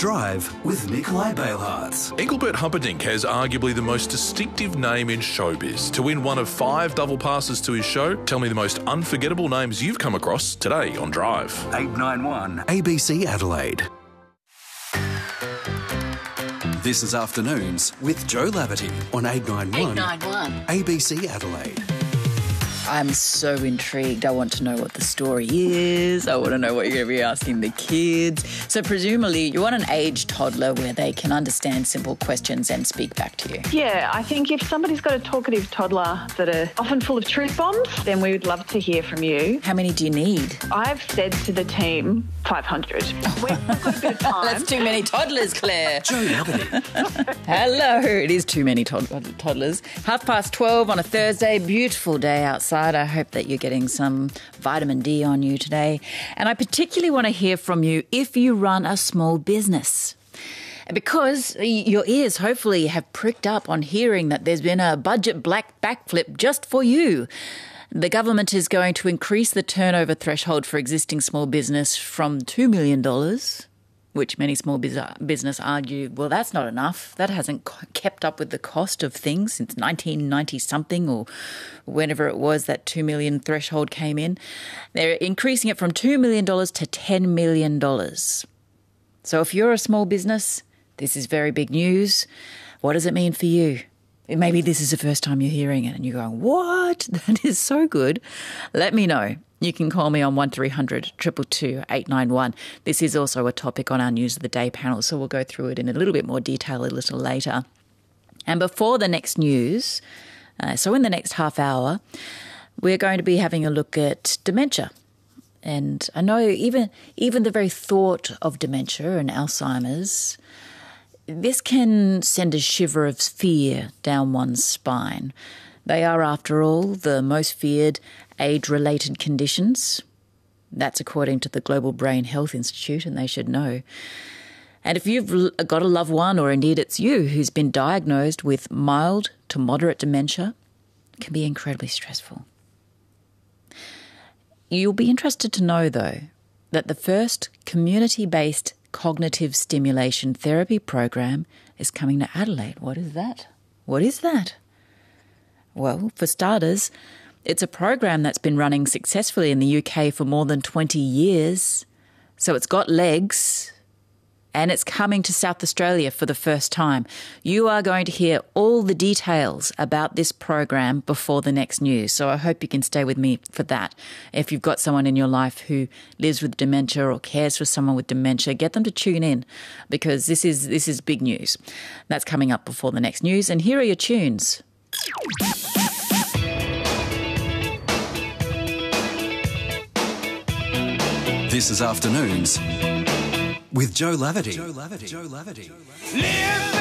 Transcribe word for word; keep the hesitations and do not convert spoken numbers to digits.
Drive with Nikolai Bailhartz. Engelbert Humperdinck has arguably the most distinctive name in showbiz. To win one of five double passes to his show, tell me the most unforgettable names you've come across today on Drive. eight nine one A B C Adelaide. This is Afternoons with Joe Laverty on eight nine one eight nine one A B C Adelaide. I'm so intrigued. I want to know what the story is. I want to know what you're going to be asking the kids. So presumably you want an age toddler where they can understand simple questions and speak back to you. Yeah, I think if somebody's got a talkative toddler that are often full of truth bombs, then we would love to hear from you. How many do you need? I've said to the team five hundred. We've got a bit of time. That's too many toddlers, Claire. Joe Laverty. Hello. It is too many tod- toddlers. Half past twelve on a Thursday. Beautiful day outside. I hope that you're getting some vitamin D on you today. And I particularly want to hear from you if you run a small business. Because your ears hopefully have pricked up on hearing that there's been a budget black backflip just for you. The government is going to increase the turnover threshold for existing small business from two million dollars, which many small business argue, well, that's not enough. That hasn't kept up with the cost of things since nineteen ninety something or whenever it was that two million dollars threshold came in. They're increasing it from two million dollars to ten million dollars. So if you're a small business, this is very big news. What does it mean for you? Maybe this is the first time you're hearing it and you're going, what? That is so good. Let me know. You can call me on one three hundred two two two eight nine one. This is also a topic on our News of the Day panel, so we'll go through it in a little bit more detail a little later. And before the next news, uh, so in the next half hour, we're going to be having a look at dementia. And I know even even the very thought of dementia and Alzheimer's, this can send a shiver of fear down one's spine. They are, after all, the most feared age-related conditions. That's according to the Global Brain Health Institute, and they should know. And if you've got a loved one, or indeed it's you, who's been diagnosed with mild to moderate dementia, it can be incredibly stressful. You'll be interested to know, though, that the first community-based cognitive stimulation therapy program is coming to Adelaide. What is that? What is that? Well, for starters, it's a program that's been running successfully in the U K for more than twenty years. So it's got legs and it's coming to South Australia for the first time. You are going to hear all the details about this program before the next news. So I hope you can stay with me for that. If you've got someone in your life who lives with dementia or cares for someone with dementia, get them to tune in because this is this is big news. That's coming up before the next news. And here are your tunes. This is Afternoons with Joe Laverty. Joe Laverty. Joe Laverty.